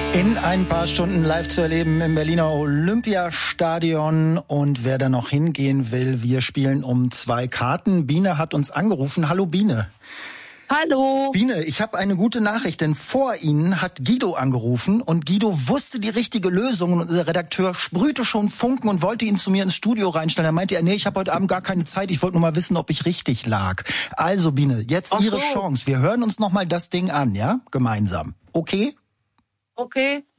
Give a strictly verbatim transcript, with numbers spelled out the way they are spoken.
In ein paar Stunden live zu erleben im Berliner Olympiastadion. Und wer da noch hingehen will, wir spielen um zwei Karten. Biene hat uns angerufen. Hallo Biene. Hallo. Biene, ich habe eine gute Nachricht, denn vor Ihnen hat Guido angerufen und Guido wusste die richtige Lösung und unser Redakteur sprühte schon Funken und wollte ihn zu mir ins Studio reinstellen. Er meinte, nee, ich habe heute Abend gar keine Zeit, ich wollte nur mal wissen, ob ich richtig lag. Also Biene, jetzt Ach Ihre so. Chance. Wir hören uns noch mal das Ding an, ja? Gemeinsam. Okay? Okay.